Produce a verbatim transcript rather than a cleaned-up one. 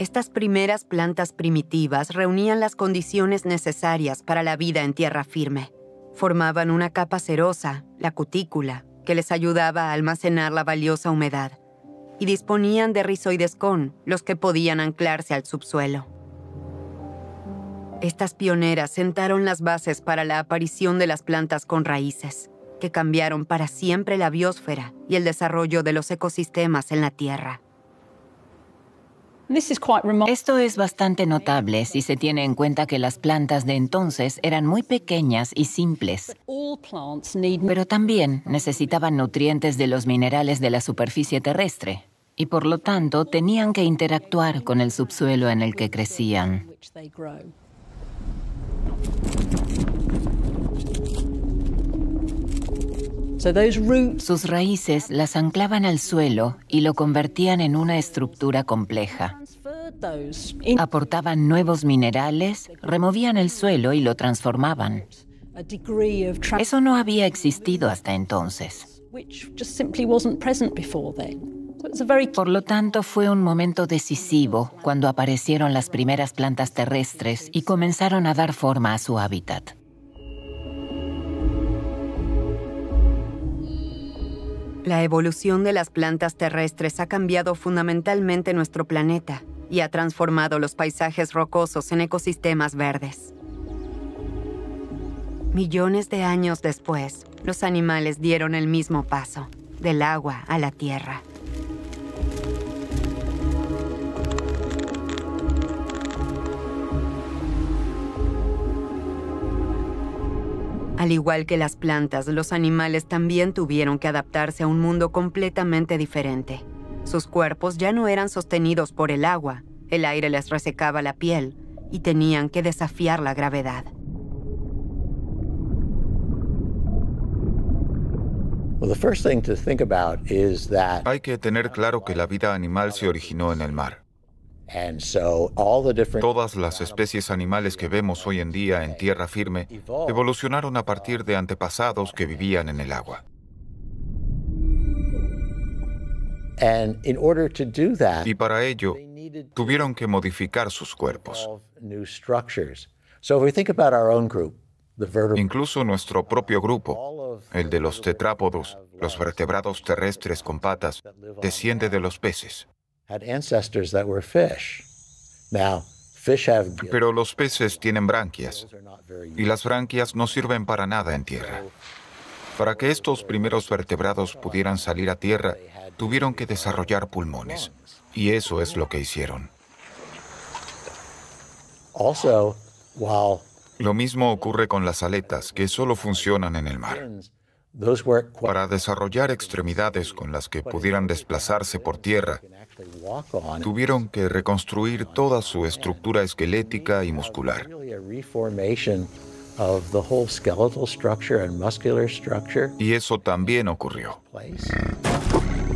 Estas primeras plantas primitivas reunían las condiciones necesarias para la vida en tierra firme. Formaban una capa cerosa, la cutícula, que les ayudaba a almacenar la valiosa humedad, y disponían de rizoides con, los que podían anclarse al subsuelo. Estas pioneras sentaron las bases para la aparición de las plantas con raíces, que cambiaron para siempre la biosfera y el desarrollo de los ecosistemas en la Tierra. Esto es bastante notable si se tiene en cuenta que las plantas de entonces eran muy pequeñas y simples, pero también necesitaban nutrientes de los minerales de la superficie terrestre, y por lo tanto tenían que interactuar con el subsuelo en el que crecían. Sus raíces las anclaban al suelo y lo convertían en una estructura compleja. Aportaban nuevos minerales, removían el suelo y lo transformaban. Eso no había existido hasta entonces. Por lo tanto, fue un momento decisivo cuando aparecieron las primeras plantas terrestres y comenzaron a dar forma a su hábitat. La evolución de las plantas terrestres ha cambiado fundamentalmente nuestro planeta y ha transformado los paisajes rocosos en ecosistemas verdes. Millones de años después, los animales dieron el mismo paso, del agua a la tierra. Al igual que las plantas, los animales también tuvieron que adaptarse a un mundo completamente diferente. Sus cuerpos ya no eran sostenidos por el agua, el aire les resecaba la piel y tenían que desafiar la gravedad. Hay que tener claro que la vida animal se originó en el mar. Todas las especies animales que vemos hoy en día en tierra firme evolucionaron a partir de antepasados que vivían en el agua. Y para ello, tuvieron que modificar sus cuerpos. Incluso nuestro propio grupo, el de los tetrápodos, los vertebrados terrestres con patas, desciende de los peces. Pero los peces tienen branquias, y las branquias no sirven para nada en tierra. Para que estos primeros vertebrados pudieran salir a tierra, tuvieron que desarrollar pulmones, y eso es lo que hicieron. Lo mismo ocurre con las aletas, que solo funcionan en el mar. Para desarrollar extremidades con las que pudieran desplazarse por tierra, tuvieron que reconstruir toda su estructura esquelética y muscular. Y eso también ocurrió.